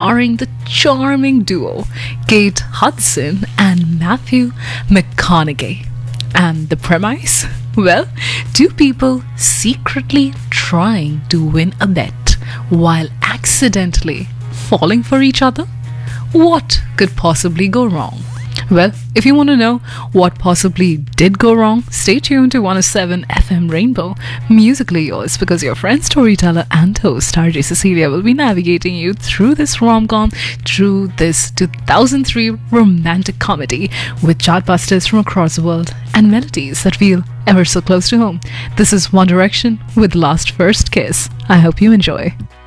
starring the charming duo Kate Hudson and Matthew McConaughey. And the premise? Well, two people secretly trying to win a bet while accidentally falling for each other? What could possibly go wrong? Well, if you want to know what possibly did go wrong, stay tuned to 107 FM Rainbow, musically yours, because your friend, storyteller, and host RJ Cecilia will be navigating you through this rom-com, through this 2003 romantic comedy with chartbusters from across the world and melodies that feel ever so close to home. This is One Direction with Last First Kiss. I hope you enjoy.